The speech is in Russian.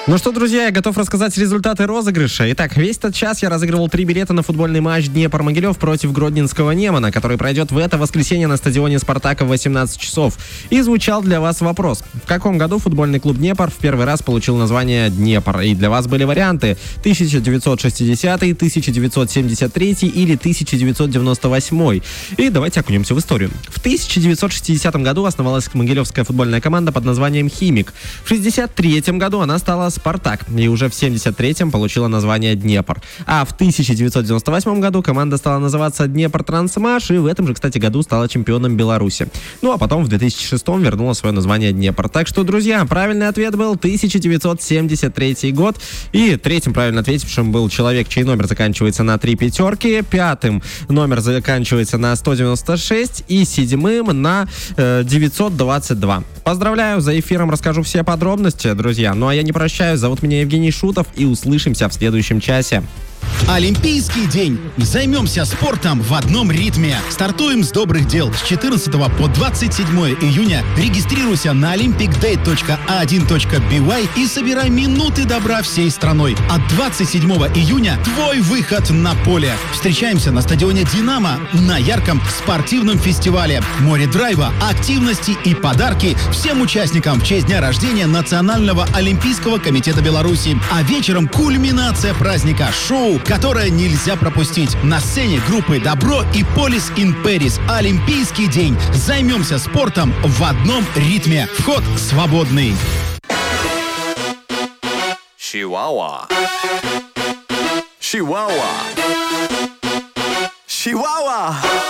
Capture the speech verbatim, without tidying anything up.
Ну что, друзья, я готов рассказать результаты розыгрыша. Итак, весь этот час я разыгрывал три билета на футбольный матч Днепр-Могилев против Гродненского Немана, который пройдет в это воскресенье на стадионе «Спартака» в восемнадцать часов. И звучал для вас вопрос: в каком году футбольный клуб Днепр в первый раз получил название Днепр? И для вас были варианты: тысяча девятьсот шестидесятый, тысяча девятьсот семьдесят третий или тысяча девятьсот девяносто восьмой. И давайте окунемся в историю. В тысяча девятьсот шестидесятом году основалась могилевская футбольная команда под названием «Химик». В шестьдесят третьем году она стала «Спартак», и уже в семьдесят третьем получила название «Днепр». А в тысяча девятьсот девяносто восьмом году команда стала называться «Днепр-Трансмаш», и в этом же, кстати, году стала чемпионом Беларуси. Ну а потом в две тысячи шестом вернула свое название «Днепр». Так что, друзья, правильный ответ был тысяча девятьсот семьдесят третий год. И третьим правильно ответившим был человек, чей номер заканчивается на три пятерки, пятым номер заканчивается на сто девяносто шесть и седьмым на э, девятьсот двадцать два. Поздравляю, за эфиром расскажу все подробности, друзья. Ну а я не прощаюсь. Зовут меня Евгений Шутов, и услышимся в следующем часе. Олимпийский день. Займемся спортом в одном ритме. Стартуем с добрых дел. С четырнадцатого по двадцать седьмое июня регистрируйся на олимпик дэй точка а один точка би уай и собирай минуты добра всей страной. От двадцать седьмого июня твой выход на поле. Встречаемся на стадионе «Динамо» на ярком спортивном фестивале. Море драйва, активности и подарки всем участникам в честь дня рождения Национального олимпийского комитета Беларуси. А вечером кульминация праздника — шоу, которое нельзя пропустить. На сцене группы «Добро» и «Полис ин Пэрис». Олимпийский день. Займемся спортом в одном ритме. Вход свободный. Chihuahua. Chihuahua. Chihuahua.